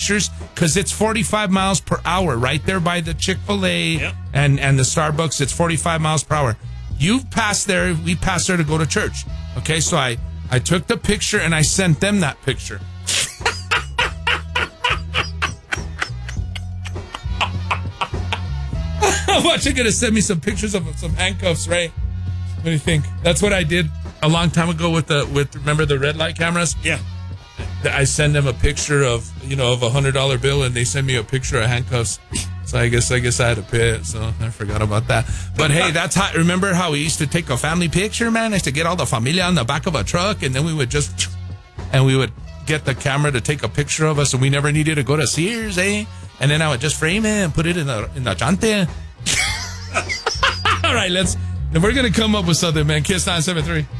pictures because it's 45 miles per hour right there by the Chick-fil-A and the Starbucks. It's 45 miles per hour. You pass there. We passed there to go to church. Okay, so I took the picture and I sent them that picture. Watch, you're going to send me some pictures of some handcuffs, right? What do you think? That's what I did a long time ago with remember the red light cameras? Yeah. I send them a picture of a $100 bill and they send me a picture of handcuffs. So I guess I had to pay it, so I forgot about that. But hey, that's how. Remember how we used to take a family picture, man? I used to get all the familia on the back of a truck, and then we would get the camera to take a picture of us, and we never needed to go to Sears, eh? And then I would just frame it and put it in the chante. All right, we're gonna come up with something, man. Kiss 973.